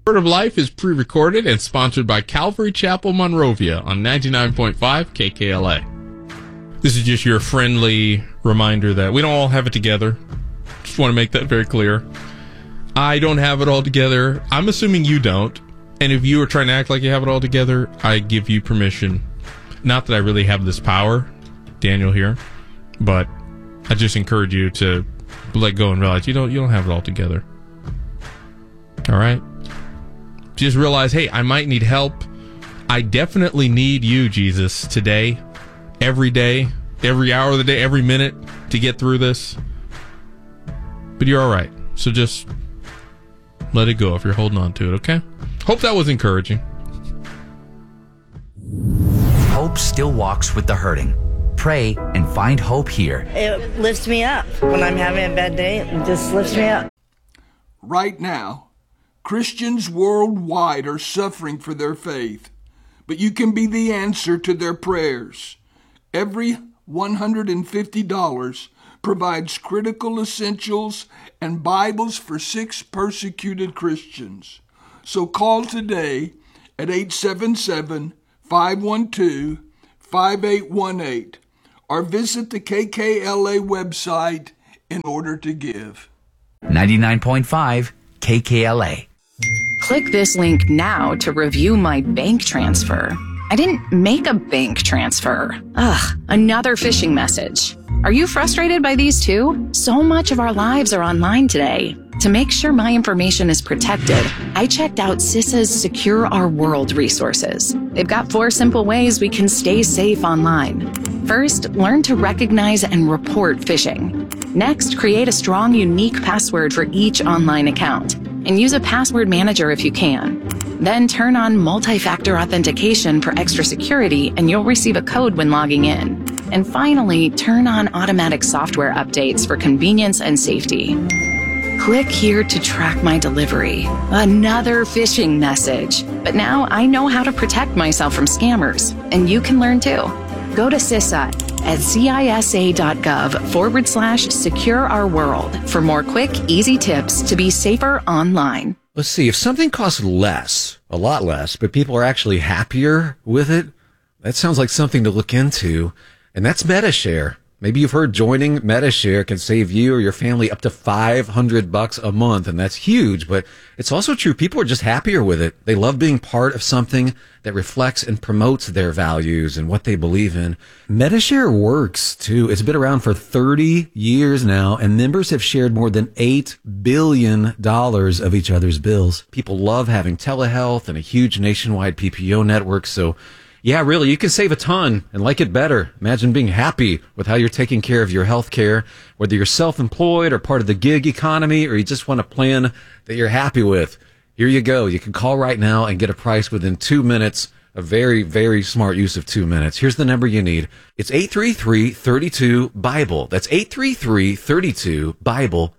Word of Life is pre-recorded and sponsored by Calvary Chapel Monrovia on 99.5 KKLA. This is just your friendly reminder that we don't all have it together. Just want to make that very clear. I don't have it all together. I'm assuming you don't. And if you are trying to act like you have it all together, I give you permission. Not that I really have this power, Daniel here, but I just encourage you to let go and realize you don't have it all together. All right? Just realize, hey, I might need help. I definitely need you, Jesus, today, every day, every hour of the day, every minute to get through this. But you're all right. So just let it go if you're holding on to it, okay? Hope that was encouraging. Hope still walks with the hurting. Pray and find hope here. It lifts me up. When I'm having a bad day, it just lifts me up. Right now, Christians worldwide are suffering for their faith, but you can be the answer to their prayers. Every $150 provides critical essentials and Bibles for 6 persecuted Christians. So call today at 877-512-5818 or visit the KKLA website in order to give. 99.5 KKLA. Click this link now to review my bank transfer. I didn't make a bank transfer. Ugh, another phishing message. Are you frustrated by these too? So much of our lives are online today. To make sure my information is protected, I checked out CISA's Secure Our World resources. They've got 4 simple ways we can stay safe online. First, learn to recognize and report phishing. Next, create a strong, unique password for each online account, and use a password manager if you can. Then turn on multi-factor authentication for extra security, and you'll receive a code when logging in. And finally, turn on automatic software updates for convenience and safety. Click here to track my delivery. Another phishing message. But now I know how to protect myself from scammers, and you can learn too. Go to CISA at cisa.gov/secure our world for more quick, easy tips to be safer online. Let's see, if something costs less, a lot less, but people are actually happier with it, that sounds like something to look into, and that's MediShare. Maybe you've heard joining MediShare can save you or your family up to $500 a month, and that's huge, but it's also true. People are just happier with it. They love being part of something that reflects and promotes their values and what they believe in. MediShare works, too. It's been around for 30 years now, and members have shared more than $8 billion of each other's bills. People love having telehealth and a huge nationwide PPO network, so yeah, really, you can save a ton and like it better. Imagine being happy with how you're taking care of your health care, whether you're self-employed or part of the gig economy, or you just want a plan that you're happy with. Here you go. You can call right now and get a price within 2 minutes. A very, very smart use of 2 minutes. Here's the number you need. It's 833-32-BIBLE. That's 833-32-BIBLE.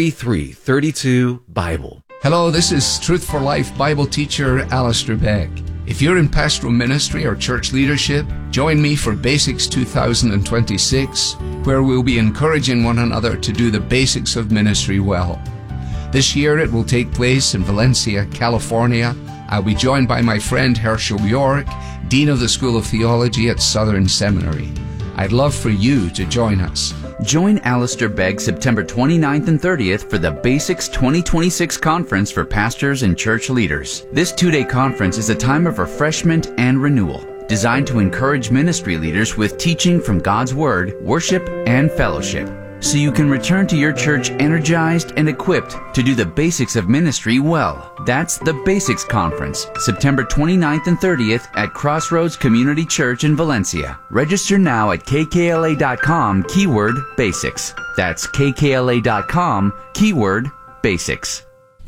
833-32-BIBLE. Hello, this is Truth for Life Bible teacher Alistair Beck. If you're in pastoral ministry or church leadership, join me for Basics 2026, where we'll be encouraging one another to do the basics of ministry well. This year it will take place in Valencia, California. I'll be joined by my friend Herschel York, Dean of the School of Theology at Southern Seminary. I'd love for you to join us. Join Alistair Begg September 29th and 30th for the Basics 2026 Conference for Pastors and Church Leaders. This 2-day conference is a time of refreshment and renewal, designed to encourage ministry leaders with teaching from God's Word, worship, and fellowship, so you can return to your church energized and equipped to do the basics of ministry well. That's the Basics Conference, September 29th and 30th at Crossroads Community Church in Valencia. Register now at kkla.com, keyword basics. That's kkla.com, keyword basics.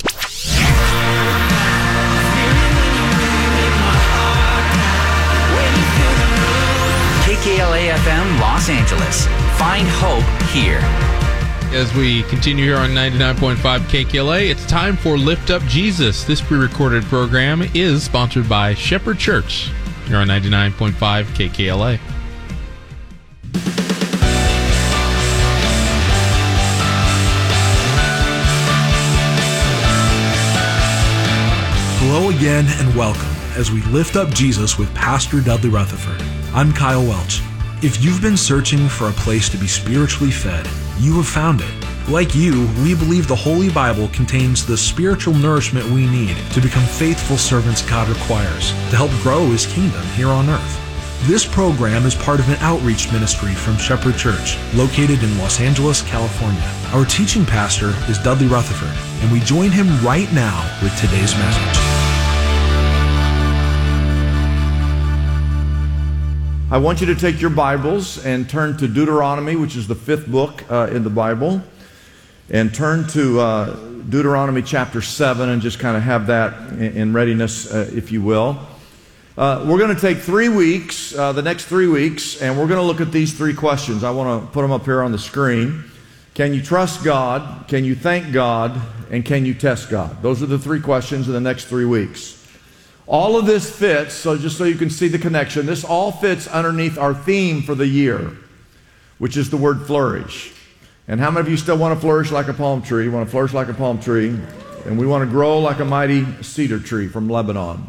KKLA FM Los Angeles. Find hope here. As we continue here on 99.5 KKLA, it's time for Lift Up Jesus. This pre-recorded program is sponsored by Shepherd Church here on 99.5 KKLA. Hello again and welcome as we lift up Jesus with Pastor Dudley Rutherford. I'm Kyle Welch. If you've been searching for a place to be spiritually fed, you have found it. Like you, we believe the Holy Bible contains the spiritual nourishment we need to become faithful servants God requires to help grow His kingdom here on earth. This program is part of an outreach ministry from Shepherd Church, located in Los Angeles, California. Our teaching pastor is Dudley Rutherford, and we join him right now with today's message. I want you to take your Bibles and turn to Deuteronomy, which is the 5th book in the Bible, and turn to Deuteronomy chapter 7 and just kind of have that in readiness, if you will. We're going to take 3 weeks, the next 3 weeks, and we're going to look at these 3 questions. I want to put them up here on the screen. Can you trust God? Can you thank God? And can you test God? Those are the 3 questions in the next 3 weeks. All of this fits, so just so you can see the connection, this all fits underneath our theme for the year, which is the word flourish. And how many of you still want to flourish like a palm tree? You want to flourish like a palm tree? And we want to grow like a mighty cedar tree from Lebanon.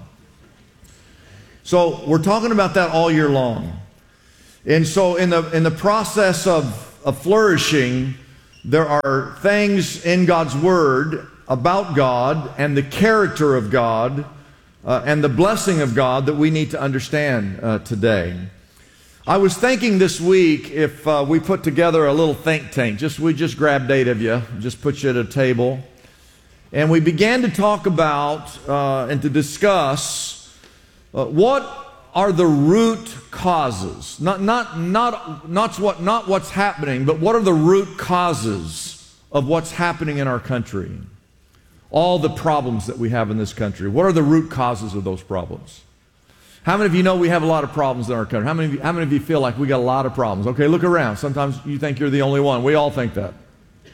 So we're talking about that all year long. And so in the process of flourishing, there are things in God's Word about God and the character of God and the blessing of God that we need to understand today. I was thinking this week if we put together a little think tank, we just grabbed 8 of you, just put you at a table, and we began to talk about and to discuss what are the root causes, not what's happening, but what are the root causes of what's happening in our country? All the problems that we have in this country. What are the root causes of those problems? How many of you know we have a lot of problems in our country? How many of you feel like we got a lot of problems? Okay, look around. Sometimes you think you're the only one. We all think that.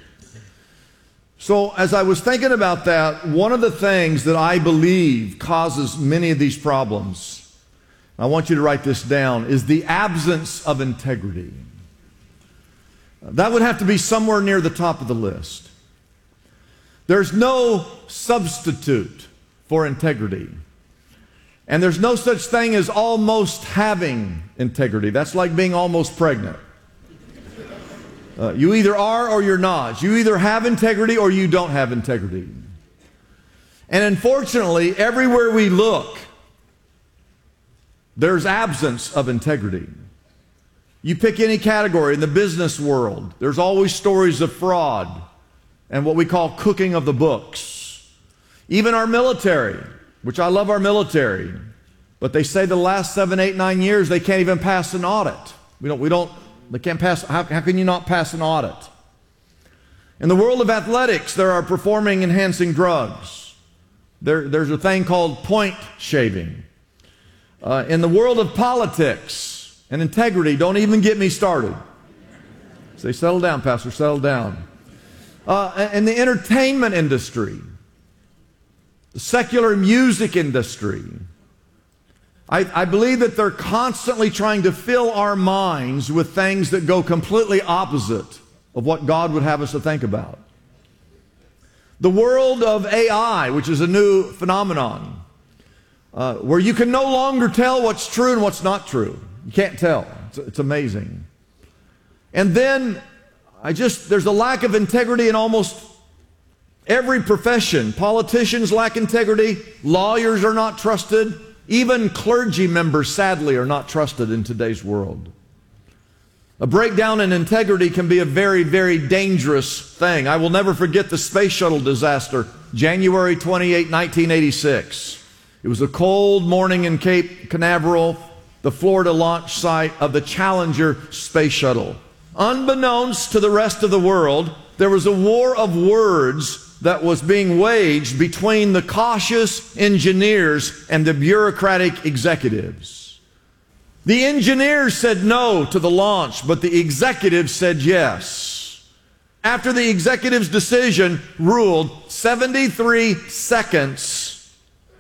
So as I was thinking about that, one of the things that I believe causes many of these problems, I want you to write this down, is the absence of integrity. That would have to be somewhere near the top of the list. There's no substitute for integrity. And there's no such thing as almost having integrity. That's like being almost pregnant. You either are or you're not. You either have integrity or you don't have integrity. And unfortunately, everywhere we look, there's absence of integrity. You pick any category in the business world, there's always stories of fraud and what we call cooking of the books. Even our military, which I love our military, but they say the last 7, 8, 9 years they can't even pass an audit. They can't pass. How can you not pass an audit? In the world of athletics, there are performing enhancing drugs. There's a thing called point shaving. In the world of politics and integrity, don't even get me started. Say, settle down, Pastor, settle down. In the entertainment industry, the secular music industry, I believe that they're constantly trying to fill our minds with things that go completely opposite of what God would have us to think about. The world of AI, which is a new phenomenon, where you can no longer tell what's true and what's not true. You can't tell. It's amazing. And then there's a lack of integrity in almost every profession. Politicians lack integrity. Lawyers are not trusted. Even clergy members, sadly, are not trusted in today's world. A breakdown in integrity can be a very, very dangerous thing. I will never forget the space shuttle disaster, January 28, 1986. It was a cold morning in Cape Canaveral, the Florida launch site of the Challenger space shuttle. Unbeknownst to the rest of the world, there was a war of words that was being waged between the cautious engineers and the bureaucratic executives. The engineers said no to the launch, but the executives said yes. After the executive's decision ruled 73 seconds,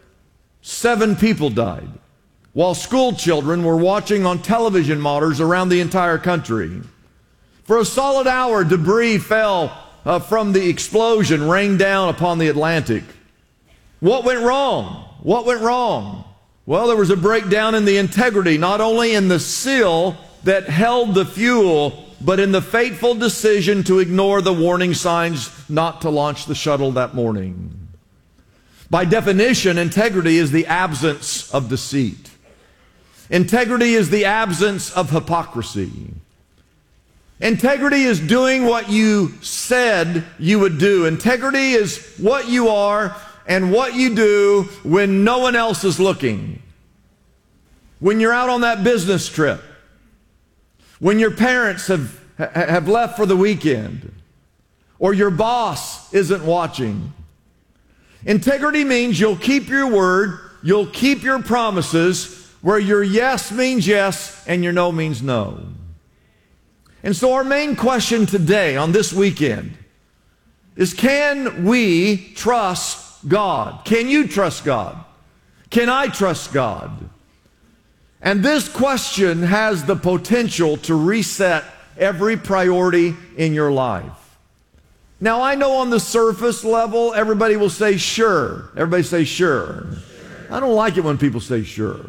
7 people died, while school children were watching on television monitors around the entire country. For a solid hour, debris fell from the explosion, rained down upon the Atlantic. What went wrong? What went wrong? Well, there was a breakdown in the integrity, not only in the seal that held the fuel, but in the fateful decision to ignore the warning signs not to launch the shuttle that morning. By definition, integrity is the absence of deceit. Integrity is the absence of hypocrisy. Integrity is doing what you said you would do. Integrity is what you are and what you do when no one else is looking. When you're out on that business trip. When your parents have left for the weekend. Or your boss isn't watching. Integrity means you'll keep your word, you'll keep your promises, where your yes means yes and your no means no. And so our main question today on this weekend is, can we trust God? Can you trust God? Can I trust God? And this question has the potential to reset every priority in your life. Now, I know on the surface level, everybody will say sure. Everybody say sure. I don't like it when people say sure.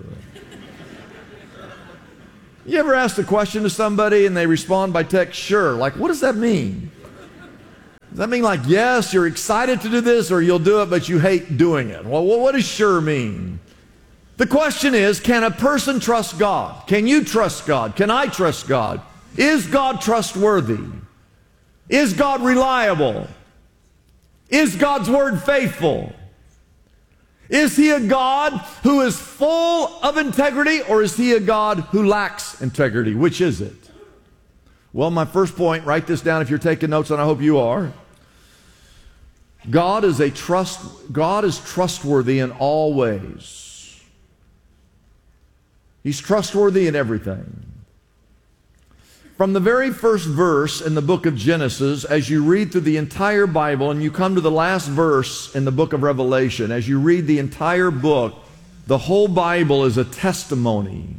You ever ask a question to somebody and they respond by text, sure? Like, what does that mean? Does that mean like, yes, you're excited to do this, or you'll do it, but you hate doing it? Well, what does sure mean? The question is, can a person trust God? Can you trust God? Can I trust God? Is God trustworthy? Is God reliable? Is God's word faithful? Is he a God who is full of integrity, or is he a God who lacks integrity? Which is it? Well, my first point, write this down if you're taking notes, and I hope you are. God is trustworthy in all ways. He's trustworthy in everything. From the very first verse in the book of Genesis, as you read through the entire Bible and you come to the last verse in the book of Revelation, as you read the entire book, the whole Bible is a testimony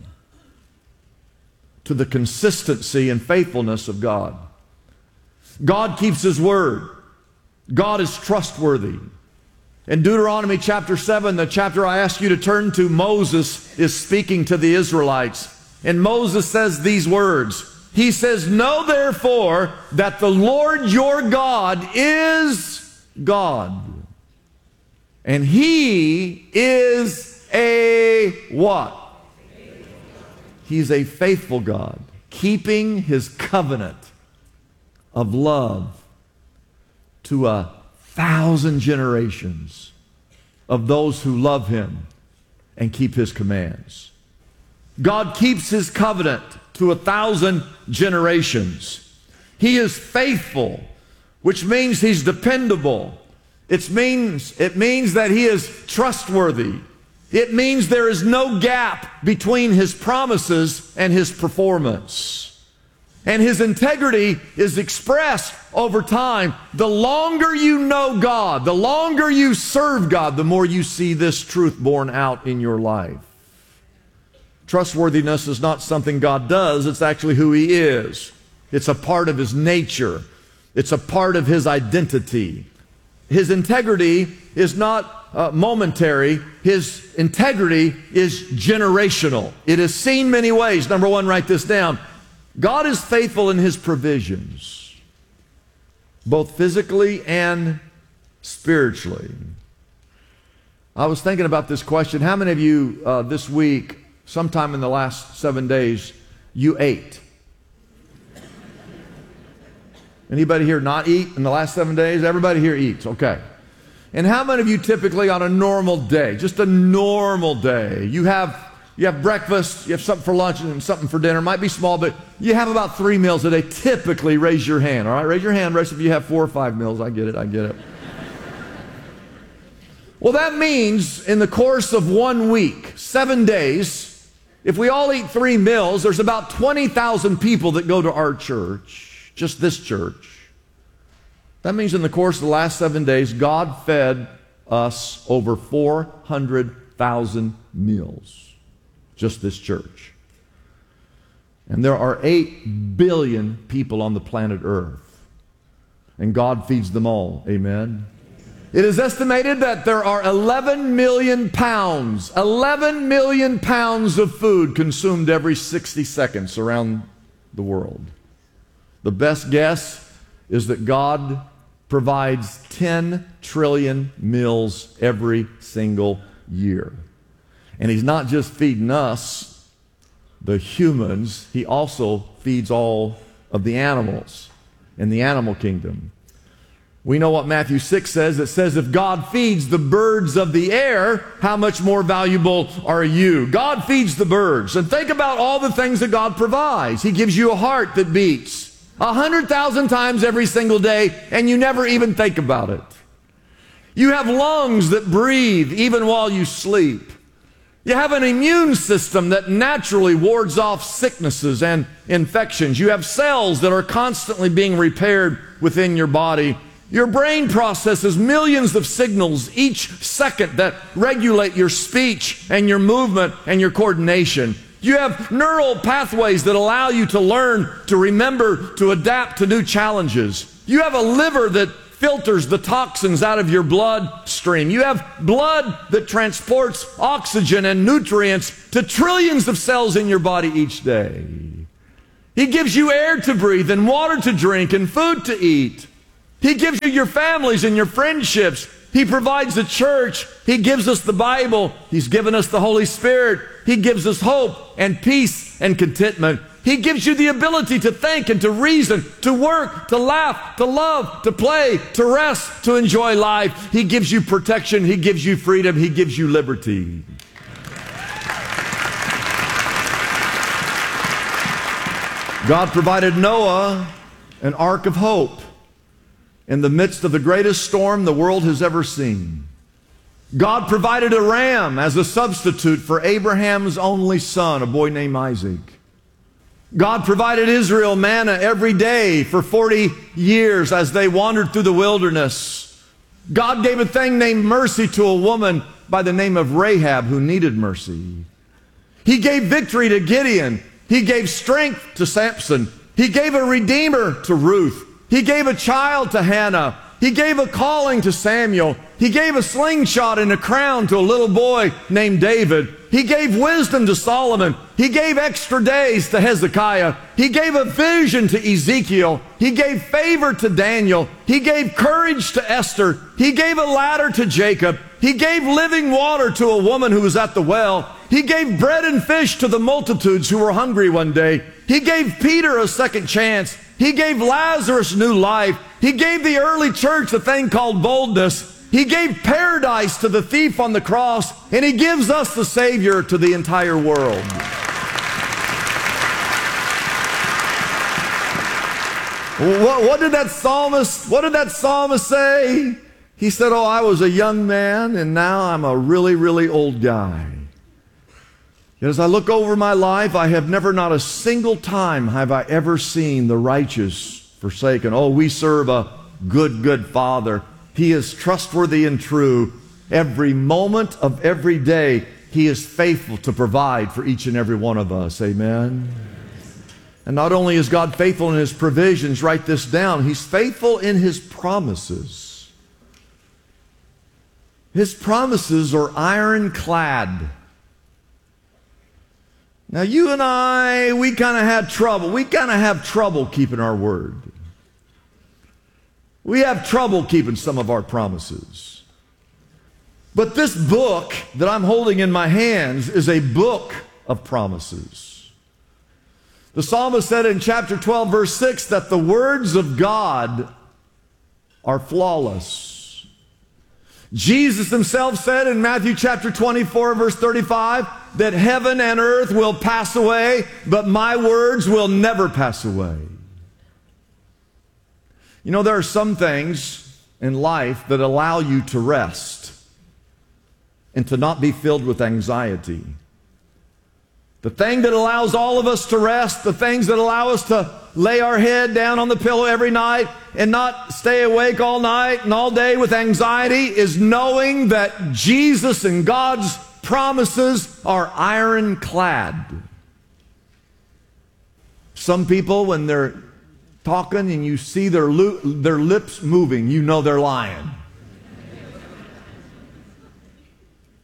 to the consistency and faithfulness of God. God keeps his word. God is trustworthy. In Deuteronomy chapter 7, the chapter I ask you to turn to, Moses is speaking to the Israelites. And Moses says these words. He says, know therefore that the Lord your God is God. And he is a what? He's a faithful God, keeping his covenant of love to 1,000 generations of those who love him and keep his commands. God keeps his covenant to 1,000 generations. He is faithful, which means he's dependable. It means that he is trustworthy. It means there is no gap between his promises and his performance. And his integrity is expressed over time. The longer you know God, the longer you serve God, the more you see this truth borne out in your life. Trustworthiness is not something God does, it's actually who he is. It's a part of his nature. It's a part of his identity. His integrity is not momentary. His integrity is generational. It is seen many ways. Number one, write this down. God is faithful in his provisions, both physically and spiritually. I was thinking about this question. How many of you this week, sometime in the last 7 days, you ate? Anybody here not eat in the last 7 days? Everybody here eats, okay. And how many of you typically on a normal day, just a normal day, you have breakfast, you have something for lunch and something for dinner. It might be small, but you have about 3 meals a day. Typically, raise your hand, all right? Raise your hand, rest of you have 4 or 5 meals. I get it. Well, that means in the course of 1 week, 7 days, if we all eat 3 meals, there's about 20,000 people that go to our church, just this church. That means in the course of the last 7 days, God fed us over 400,000 meals, just this church. And there are 8 billion people on the planet Earth, and God feeds them all. Amen? It is estimated that there are 11 million pounds of food consumed every 60 seconds around the world. The best guess is that God provides 10 trillion meals every single year. And He's not just feeding us, the humans, He also feeds all of the animals in the animal kingdom. We know what Matthew 6 says. It says, if God feeds the birds of the air, how much more valuable are you? God feeds the birds. And think about all the things that God provides. He gives you a heart that beats 100,000 times every single day, and you never even think about it. You have lungs that breathe even while you sleep. You have an immune system that naturally wards off sicknesses and infections. You have cells that are constantly being repaired within your body. Your brain processes millions of signals each second that regulate your speech and your movement and your coordination. You have neural pathways that allow you to learn, to remember, to adapt to new challenges. You have a liver that filters the toxins out of your bloodstream. You have blood that transports oxygen and nutrients to trillions of cells in your body each day. He gives you air to breathe and water to drink and food to eat. He gives you your families and your friendships. He provides a church. He gives us the Bible. He's given us the Holy Spirit. He gives us hope and peace and contentment. He gives you the ability to think and to reason, to work, to laugh, to love, to play, to rest, to enjoy life. He gives you protection. He gives you freedom. He gives you liberty. God provided Noah an ark of hope in the midst of the greatest storm the world has ever seen. God provided a ram as a substitute for Abraham's only son, a boy named Isaac. God provided Israel manna every day for 40 years as they wandered through the wilderness. God gave a thing named mercy to a woman by the name of Rahab who needed mercy. He gave victory to Gideon. He gave strength to Samson. He gave a redeemer to Ruth. He gave a child to Hannah. He gave a calling to Samuel. He gave a slingshot and a crown to a little boy named David. He gave wisdom to Solomon. He gave extra days to Hezekiah. He gave a vision to Ezekiel. He gave favor to Daniel. He gave courage to Esther. He gave a ladder to Jacob. He gave living water to a woman who was at the well. He gave bread and fish to the multitudes who were hungry one day. He gave Peter a second chance. He gave Lazarus new life. He gave the early church a thing called boldness. He gave paradise to the thief on the cross, and He gives us the Savior to the entire world. What did that psalmist say? He said, oh, I was a young man, and now I'm a really, really old guy. As I look over my life, I have never, not a single time have I ever seen the righteous forsaken. Oh, we serve a good, good Father. He is trustworthy and true. Every moment of every day, He is faithful to provide for each and every one of us. Amen. And not only is God faithful in His provisions, write this down, He's faithful in His promises. His promises are ironclad. Now, you and I, we kind of had trouble. We kind of have trouble keeping our word. We have trouble keeping some of our promises. But this book that I'm holding in my hands is a book of promises. The psalmist said in chapter 12, verse 6, that the words of God are flawless. Jesus Himself said in Matthew chapter 24, verse 35, that heaven and earth will pass away, but my words will never pass away. You know, there are some things in life that allow you to rest and to not be filled with anxiety. The thing that allows all of us to rest, the things that allow us to lay our head down on the pillow every night and not stay awake all night and all day with anxiety, is knowing that Jesus and God's promises are ironclad. Some people, when they're talking and you see their lips moving, you know they're lying.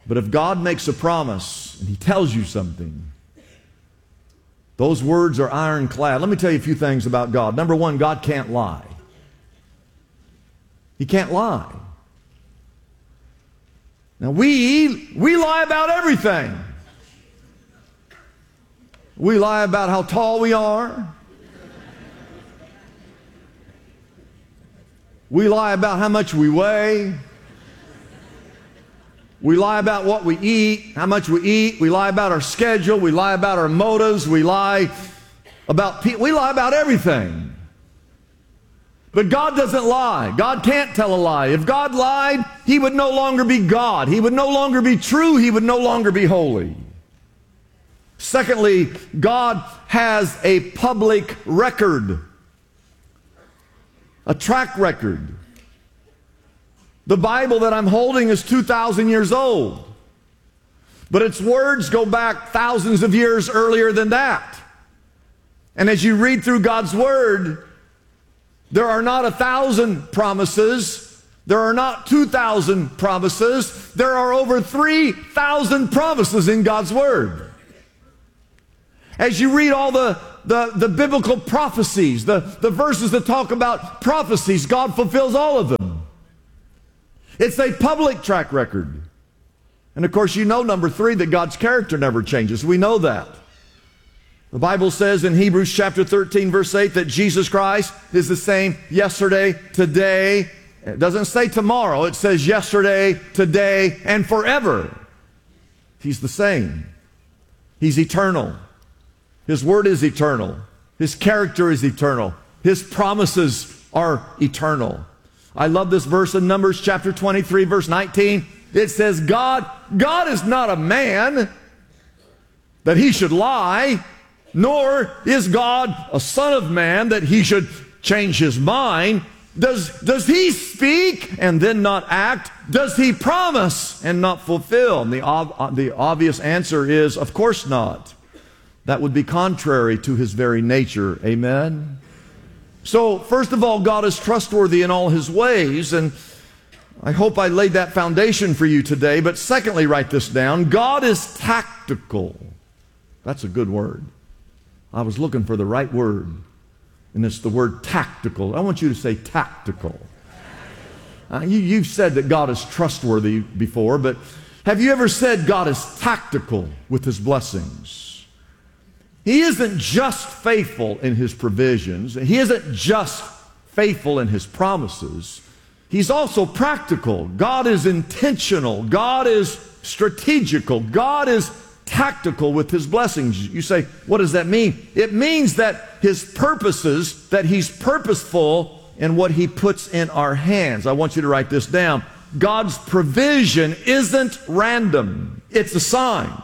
But if God makes a promise and He tells you something, those words are ironclad. Let me tell you a few things about God. Number one, God can't lie. He can't lie. Now we lie about everything. We lie about how tall we are. We lie about how much we weigh. We lie about what we eat, how much we eat. We lie about our schedule. We lie about our motives. We lie about people. We lie about everything. But God doesn't lie. God can't tell a lie. If God lied, He would no longer be God. He would no longer be true. He would no longer be holy. Secondly, God has a public record, a track record. The Bible that I'm holding is 2,000 years old, but its words go back thousands of years earlier than that. And as you read through God's Word, there are not 1,000 promises. There are not 2,000 promises. There are over 3,000 promises in God's Word. As you read all the biblical prophecies, the verses that talk about prophecies, God fulfills all of them. It's a public track record. And of course, you know, number three, that God's character never changes. We know that. The Bible says in Hebrews chapter 13, verse 8, that Jesus Christ is the same yesterday, today. It doesn't say tomorrow. It says yesterday, today, and forever. He's the same. He's eternal. His word is eternal. His character is eternal. His promises are eternal. I love this verse in Numbers chapter 23, verse 19. It says, God is not a man that He should lie, nor is God a son of man that He should change His mind. Does He speak and then not act? Does He promise and not fulfill? And the obvious answer is, of course not. That would be contrary to His very nature. Amen? So, first of all, God is trustworthy in all His ways, and I hope I laid that foundation for you today. But secondly, write this down. God is tactical. That's a good word. I was looking for the right word, and it's the word tactical. I want you to say tactical. You've said that God is trustworthy before, but have you ever said God is tactical with His blessings? He isn't just faithful in His provisions. He isn't just faithful in His promises. He's also practical. God is intentional. God is strategical. God is tactical with His blessings. You say, what does that mean? It means that His purposes, that He's purposeful in what He puts in our hands. I want you to write this down. God's provision isn't random. It's assigned.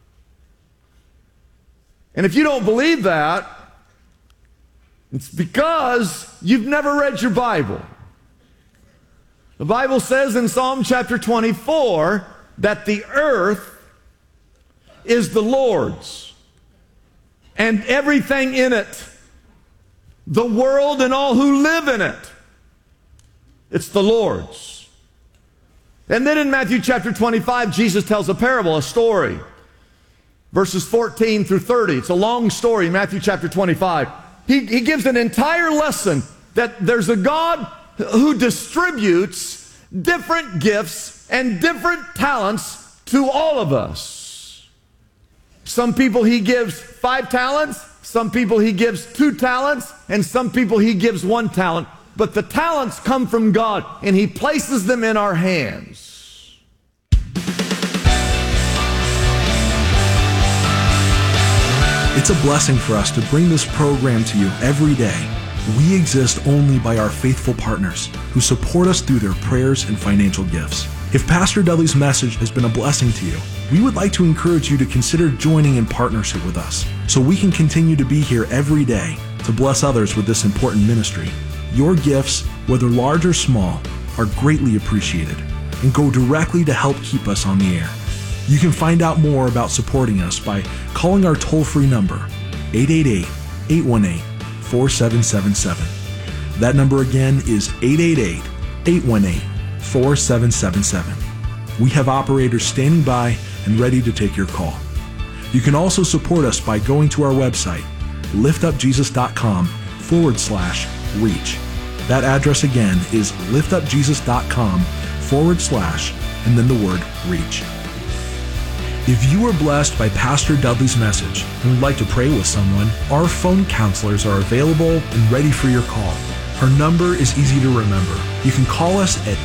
And if you don't believe that, it's because you've never read your Bible. The Bible says in Psalm chapter 24 that the earth is the Lord's and everything in it, the world and all who live in it. It's the Lord's. And then in Matthew chapter 25, Jesus tells a parable, a story. Verses 14 through 30. It's a long story in Matthew chapter 25. He gives an entire lesson that there's a God who distributes different gifts and different talents to all of us. Some people He gives 5 talents, some people He gives 2 talents, and some people He gives 1 talent. But the talents come from God, and He places them in our hands. It's a blessing for us to bring this program to you every day. We exist only by our faithful partners who support us through their prayers and financial gifts. If Pastor Dudley's message has been a blessing to you, we would like to encourage you to consider joining in partnership with us so we can continue to be here every day to bless others with this important ministry. Your gifts, whether large or small, are greatly appreciated and go directly to help keep us on the air. You can find out more about supporting us by calling our toll-free number, 888-818-4777. That number again is 888-818-4777. We have operators standing by and ready to take your call. You can also support us by going to our website, liftupjesus.com/reach. That address again is liftupjesus.com/ and then the word reach. If you were blessed by Pastor Dudley's message and would like to pray with someone, our phone counselors are available and ready for your call. Our number is easy to remember. You can call us at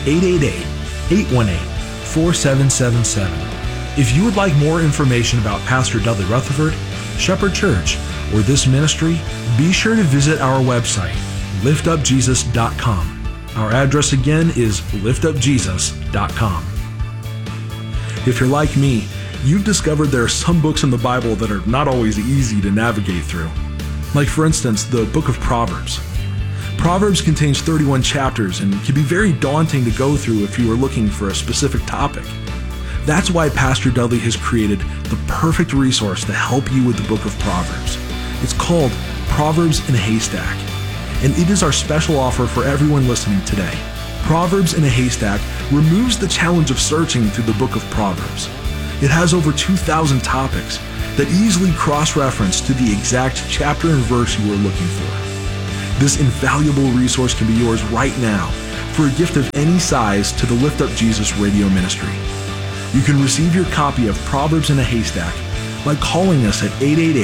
888-818-4777. If you would like more information about Pastor Dudley Rutherford, Shepherd Church, or this ministry, be sure to visit our website, liftupjesus.com. Our address again is liftupjesus.com. If you're like me, you've discovered there are some books in the Bible that are not always easy to navigate through. Like, for instance, the book of Proverbs. Proverbs contains 31 chapters and can be very daunting to go through if you are looking for a specific topic. That's why Pastor Dudley has created the perfect resource to help you with the book of Proverbs. It's called Proverbs in a Haystack, and it is our special offer for everyone listening today. Proverbs in a Haystack removes the challenge of searching through the book of Proverbs. It has over 2,000 topics that easily cross-reference to the exact chapter and verse you are looking for. This invaluable resource can be yours right now for a gift of any size to the Lift Up Jesus radio ministry. You can receive your copy of Proverbs in a Haystack by calling us at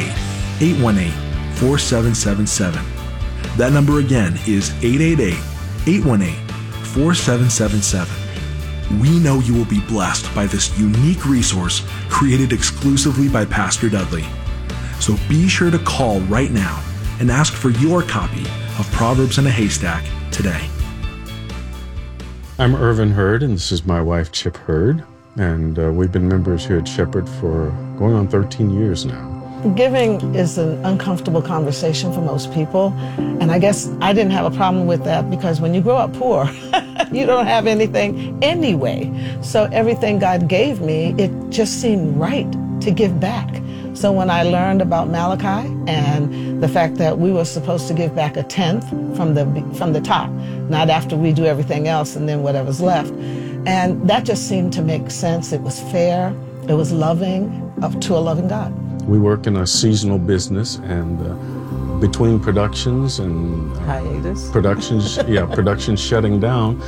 888-818-4777. That number again is 888-818-4777. We know you will be blessed by this unique resource created exclusively by Pastor Dudley. So be sure to call right now and ask for your copy of Proverbs in a Haystack today. I'm Irvin Hurd, and this is my wife, Chip Hurd, and we've been members here at Shepherd for going on 13 years now. Giving is an uncomfortable conversation for most people, and I guess I didn't have a problem with that because when you grow up poor, you don't have anything anyway. So everything God gave me, it just seemed right to give back. So when I learned about Malachi and the fact that we were supposed to give back 1/10 from the top, not after we do everything else and then whatever's left, and that just seemed to make sense. It was fair, it was loving, to a loving God. We work in a seasonal business, and between productions and hiatus, production shutting down,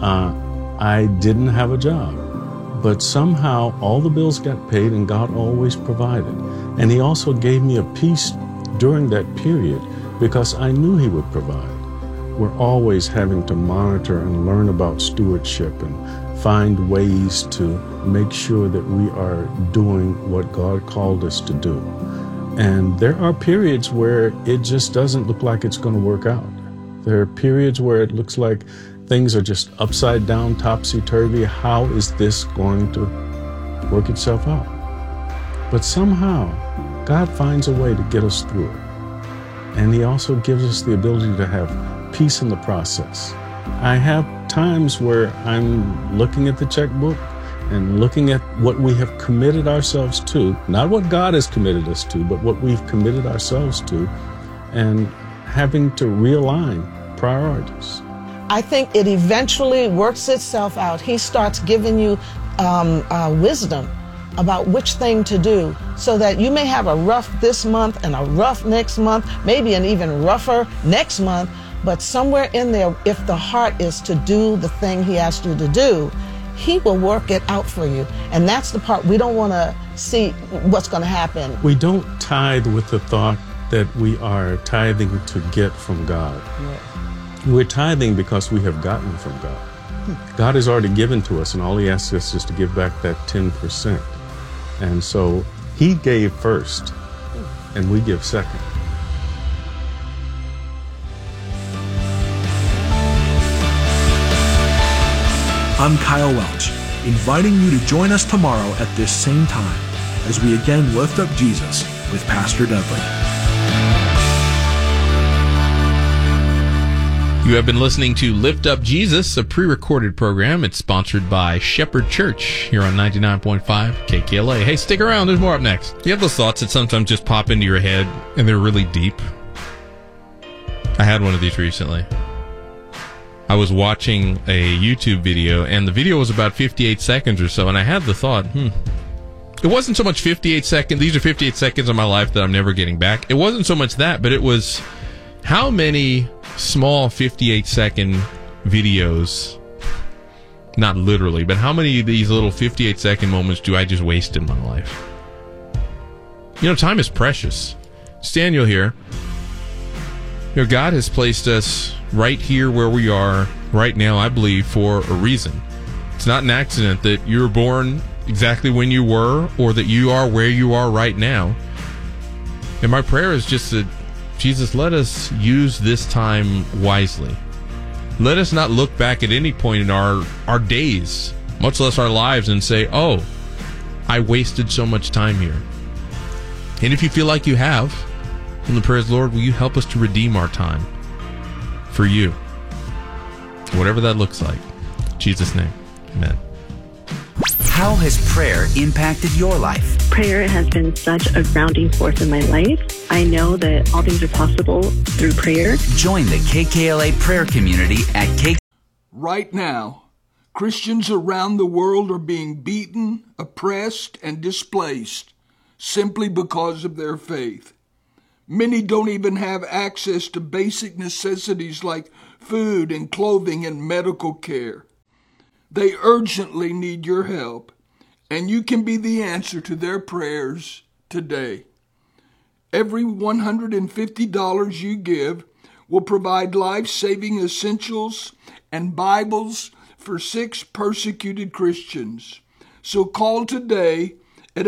I didn't have a job. But somehow all the bills got paid and God always provided. And He also gave me a peace during that period because I knew He would provide. We're always having to monitor and learn about stewardship and find ways to make sure that we are doing what God called us to do. And there are periods where it just doesn't look like it's going to work out. There are periods where it looks like things are just upside down, topsy-turvy. How is this going to work itself out? But somehow, God finds a way to get us through it. And He also gives us the ability to have peace in the process. I have times where I'm looking at the checkbook and looking at what we have committed ourselves to, not what God has committed us to, but what we've committed ourselves to, and having to realign priorities. I think it eventually works itself out. He starts giving you wisdom about which thing to do so that you may have a rough this month and a rough next month, maybe an even rougher next month, but somewhere in there, if the heart is to do the thing He asked you to do, He will work it out for you. And that's the part we don't want to see what's going to happen. We don't tithe with the thought that we are tithing to get from God. Yeah. We're tithing because we have gotten from God. God has already given to us, and all He asks us is to give back that 10%. And so He gave first, and we give second. I'm Kyle Welch, inviting you to join us tomorrow at this same time as we again lift up Jesus with Pastor Dudley. You have been listening to Lift Up Jesus, a pre-recorded program. It's sponsored by Shepherd Church here on 99.5 KKLA. Hey, stick around. There's more up next. You have those thoughts that sometimes just pop into your head and they're really deep? I had one of these recently. I was watching a YouTube video, and the video was about 58 seconds or so, and I had the thought, it wasn't so much 58 seconds. These are 58 seconds of my life that I'm never getting back. It wasn't so much that, but it was how many small 58-second videos, not literally, but how many of these little 58-second moments do I just waste in my life? You know, time is precious. It's Daniel here. You know, God has placed us right here where we are right now, I believe, for a reason. It's not an accident that you were born exactly when you were, or that you are where you are right now. And my prayer is just that, Jesus, let us use this time wisely. Let us not look back at any point in our days, much less our lives, and say, oh, I wasted so much time here. And if you feel like you have, then the prayer is, Lord, will you help us to redeem our time for you? Whatever that looks like. In Jesus' name, amen. How has prayer impacted your life? Prayer has been such a grounding force in my life. I know that all things are possible through prayer. Join the KKLA prayer community at KKLA. Right now, Christians around the world are being beaten, oppressed, and displaced simply because of their faith. Many don't even have access to basic necessities like food and clothing and medical care. They urgently need your help, and you can be the answer to their prayers today. Every $150 you give will provide life-saving essentials and Bibles for 6 persecuted Christians. So call today at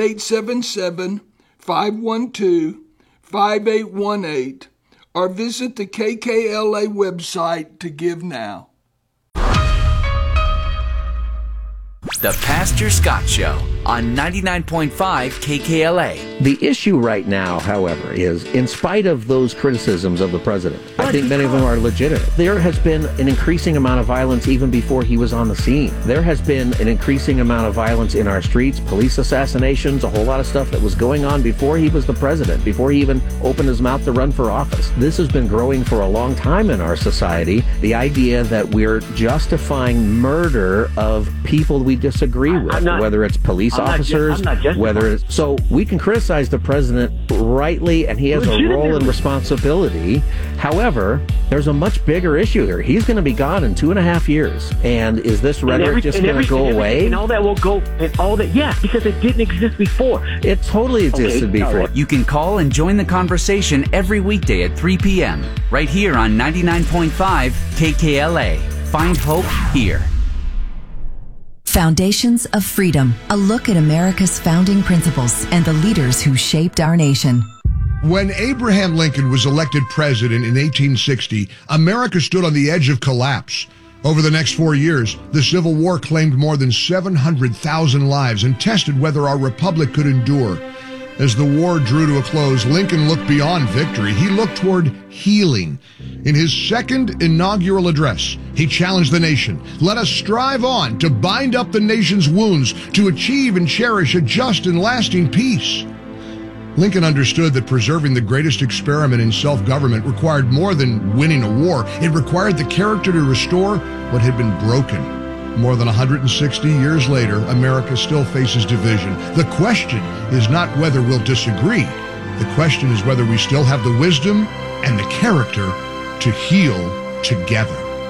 877-512-5818 or visit the KKLA website to give now. The Pastor Scott Show on 99.5 KKLA. The issue right now, however, is in spite of those criticisms of the president, I think many of them are legitimate. There has been an increasing amount of violence even before he was on the scene. There has been an increasing amount of violence in our streets, police assassinations, a whole lot of stuff that was going on before he was the president, before he even opened his mouth to run for office. This has been growing for a long time in our society. The idea that we're justifying murder of people we disagree with, whether it's police officers, whether it's... So we can criticize the president rightly, and he has a role and responsibility. However, there's a much bigger issue here. He's going to be gone in 2.5 years. And is this rhetoric just going to go away? And all that will go, and all that, yeah, because it didn't exist before. It totally existed before. You can call and join the conversation every weekday at 3 p.m. right here on 99.5 KKLA. Find hope here. Foundations of Freedom, a look at America's founding principles and the leaders who shaped our nation. When Abraham Lincoln was elected president in 1860, America stood on the edge of collapse. Over the next 4 years, the Civil War claimed more than 700,000 lives and tested whether our republic could endure. As the war drew to a close, Lincoln looked beyond victory. He looked toward healing. In his second inaugural address, he challenged the nation. Let us strive on to bind up the nation's wounds, to achieve and cherish a just and lasting peace. Lincoln understood that preserving the greatest experiment in self-government required more than winning a war. It required the character to restore what had been broken. More than 160 years later, America still faces division. The question is not whether we'll disagree. The question is whether we still have the wisdom and the character to heal together.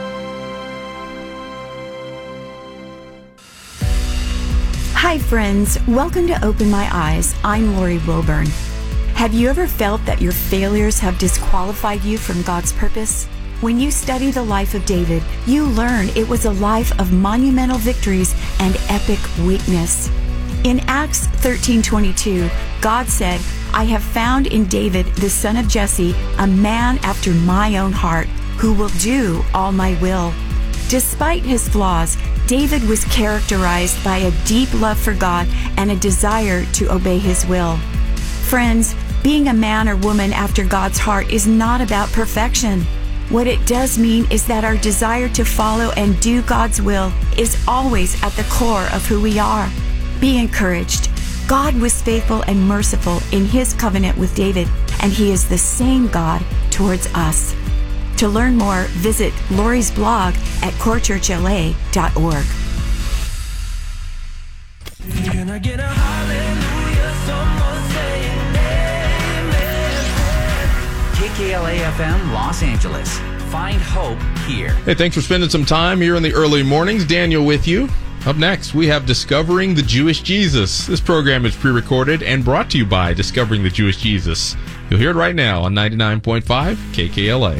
Hi, friends. Welcome to Open My Eyes. I'm Lori Wilburn. Have you ever felt that your failures have disqualified you from God's purpose? When you study the life of David, you learn it was a life of monumental victories and epic weakness. In Acts 13:22, God said, I have found in David, the son of Jesse, a man after my own heart, who will do all my will. Despite his flaws, David was characterized by a deep love for God and a desire to obey his will. Friends, being a man or woman after God's heart is not about perfection. What it does mean is that our desire to follow and do God's will is always at the core of who we are. Be encouraged. God was faithful and merciful in his covenant with David, and he is the same God towards us. To learn more, visit Lori's blog at corechurchla.org. Can I get a hallelujah? Someone say amen. KKLA FM Los Angeles. Find hope here. Hey, thanks for spending some time here in the early mornings. Daniel with you. Up next, we have Discovering the Jewish Jesus. This program is pre-recorded and brought to you by Discovering the Jewish Jesus. You'll hear it right now on 99.5 KKLA.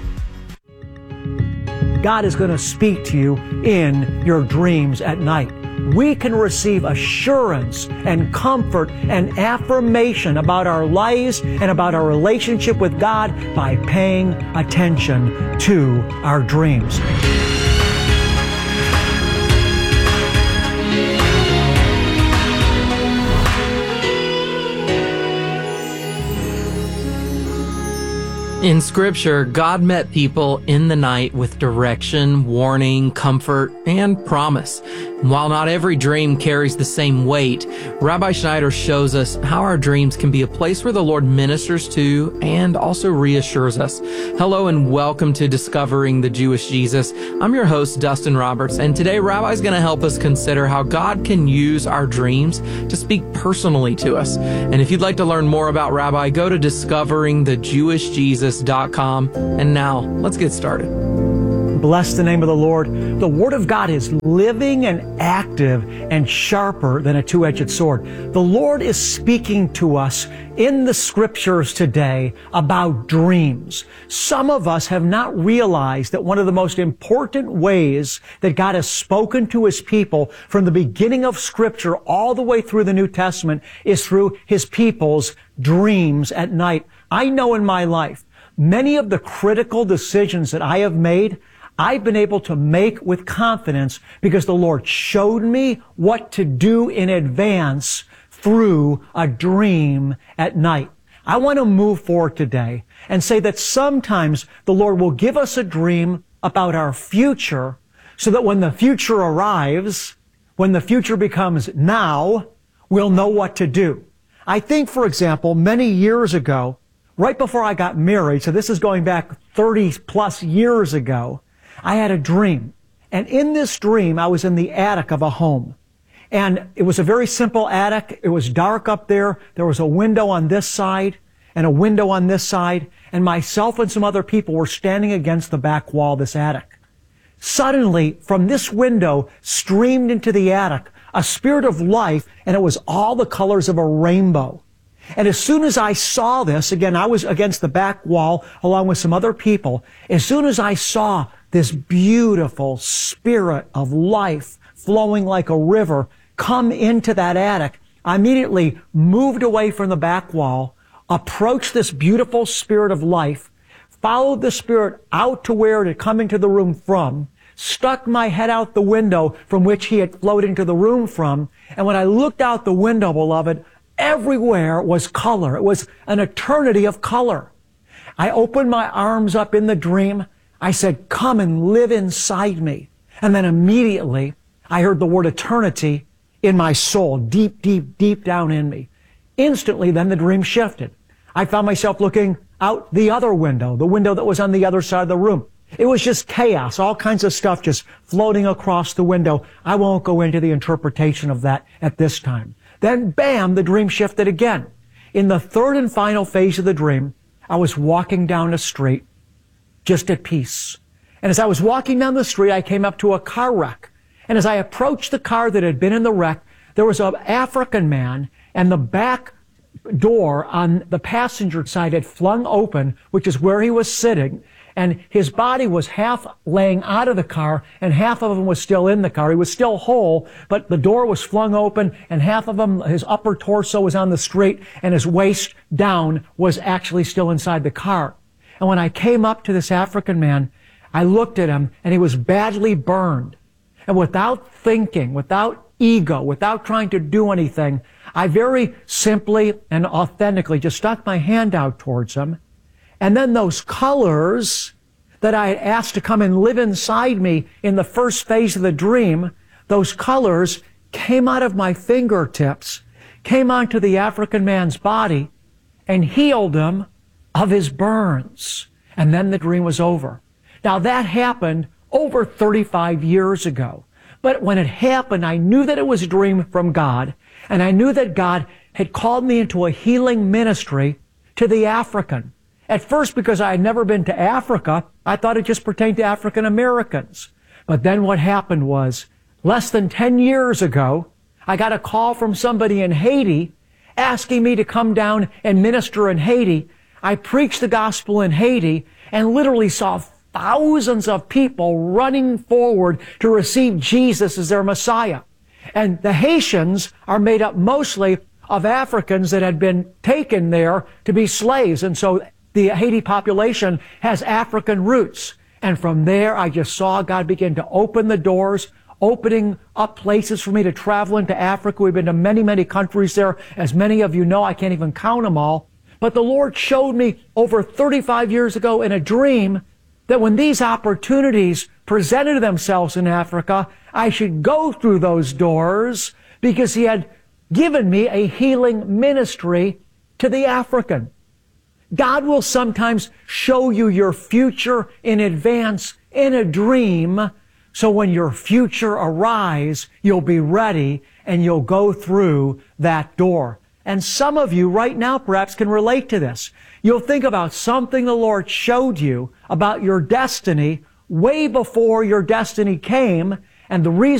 God is going to speak to you in your dreams at night. We can receive assurance and comfort and affirmation about our lives and about our relationship with God by paying attention to our dreams. In Scripture, God met people in the night with direction, warning, comfort, and promise. While not every dream carries the same weight, Rabbi Schneider shows us how our dreams can be a place where the Lord ministers to and also reassures us. Hello and welcome to Discovering the Jewish Jesus. I'm your host, Dustin Roberts, and today Rabbi's going to help us consider how God can use our dreams to speak personally to us. And if you'd like to learn more about Rabbi, go to discoveringthejewishjesus.com. And now, let's get started. Bless the name of the Lord. The Word of God is living and active and sharper than a two-edged sword. The Lord is speaking to us in the Scriptures today about dreams. Some of us have not realized that one of the most important ways that God has spoken to His people from the beginning of Scripture all the way through the New Testament is through His people's dreams at night. I know in my life, many of the critical decisions that I have made, I've been able to make with confidence because the Lord showed me what to do in advance through a dream at night. I want to move forward today and say that sometimes the Lord will give us a dream about our future so that when the future arrives, when the future becomes now, we'll know what to do. I think, for example, many years ago, right before I got married, so this is going back 30 plus years ago, I had a dream. And in this dream, I was in the attic of a home. And it was a very simple attic. It was dark up there. There was a window on this side and a window on this side. And myself and some other people were standing against the back wall of this attic. Suddenly, from this window, streamed into the attic a spirit of life, and it was all the colors of a rainbow. And as soon as I saw this, again, I was against the back wall along with some other people. As soon as I saw this beautiful spirit of life flowing like a river come into that attic, I immediately moved away from the back wall, approached this beautiful spirit of life, followed the spirit out to where it had come into the room from, stuck my head out the window from which he had flowed into the room from, and when I looked out the window, beloved, everywhere was color. It was an eternity of color. I opened my arms up in the dream. I said, come and live inside me. And then immediately I heard the word eternity in my soul, deep, deep, deep down in me. Instantly, then the dream shifted. I found myself looking out the other window, the window that was on the other side of the room. It was just chaos, all kinds of stuff just floating across the window. I won't go into the interpretation of that at this time. Then, bam, the dream shifted again. In the third and final phase of the dream, I was walking down a street, just at peace. And as I was walking down the street, I came up to a car wreck. And as I approached the car that had been in the wreck, there was an African man, and the back door on the passenger side had flung open, which is where he was sitting. And his body was half laying out of the car and half of him was still in the car. He was still whole, but the door was flung open and half of him, his upper torso was on the street and his waist down was actually still inside the car. And when I came up to this African man, I looked at him and he was badly burned. And without thinking, without ego, without trying to do anything, I very simply and authentically just stuck my hand out towards him. And then those colors that I had asked to come and live inside me in the first phase of the dream, those colors came out of my fingertips, came onto the African man's body, and healed him of his burns. and then the dream was over. Now that happened over 35 years ago. But when it happened, I knew that it was a dream from God, and I knew that God had called me into a healing ministry to the African. At first, because I had never been to Africa, I thought it just pertained to African Americans. But then what happened was, less than 10 years ago, I got a call from somebody in Haiti asking me to come down and minister in Haiti. I preached the gospel in Haiti and literally saw thousands of people running forward to receive Jesus as their Messiah. And the Haitians are made up mostly of Africans that had been taken there to be slaves. And so the Haiti population has African roots. And from there, I just saw God begin to open the doors, opening up places for me to travel into Africa. We've been to many, many countries there. As many of you know, I can't even count them all. But the Lord showed me over 35 years ago in a dream that when these opportunities presented themselves in Africa, I should go through those doors because He had given me a healing ministry to the African. God will sometimes show you your future in advance in a dream, so when your future arrives, you'll be ready and you'll go through that door. And some of you right now perhaps can relate to this. You'll think about something the Lord showed you about your destiny way before your destiny came, and the reason